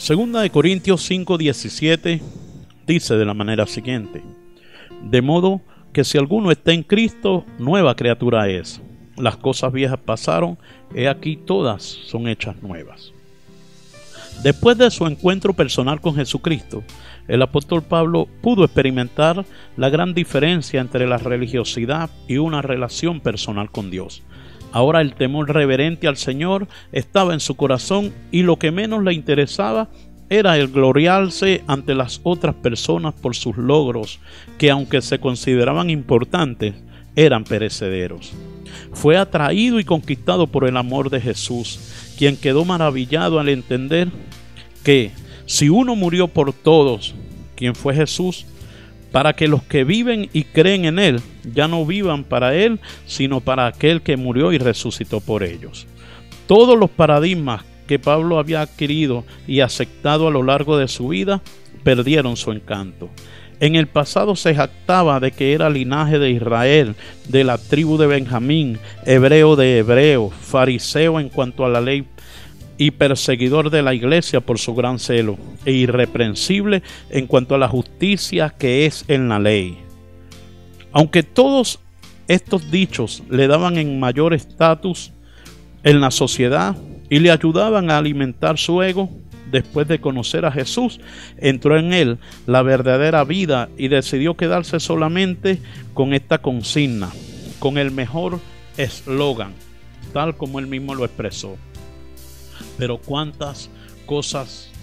Segunda de Corintios 5:17 dice de la manera siguiente: de modo que si alguno está en Cristo, nueva criatura es. Las cosas viejas pasaron, he aquí todas son hechas nuevas. Después de su encuentro personal con Jesucristo, el apóstol Pablo pudo experimentar la gran diferencia entre la religiosidad y una relación personal con Dios. Ahora el temor reverente al Señor estaba en su corazón y lo que menos le interesaba era el gloriarse ante las otras personas por sus logros, que aunque se consideraban importantes, eran perecederos. Fue atraído y conquistado por el amor de Jesús, quien quedó maravillado al entender que si uno murió por todos, quien fue Jesús, para que los que viven y creen en Él ya no vivan para Él, sino para aquel que murió y resucitó por ellos. Todos los paradigmas que Pablo había adquirido y aceptado a lo largo de su vida perdieron su encanto. En el pasado se jactaba de que era linaje de Israel, de la tribu de Benjamín, hebreo de hebreos, fariseo en cuanto a la ley y perseguidor de la iglesia por su gran celo, e irreprensible en cuanto a la justicia que es en la ley. Aunque todos estos dichos le daban en mayor estatus en la sociedad y le ayudaban a alimentar su ego, después de conocer a Jesús, entró en él la verdadera vida y decidió quedarse solamente con esta consigna, con el mejor eslogan, tal como él mismo lo expresó: pero cuántas cosas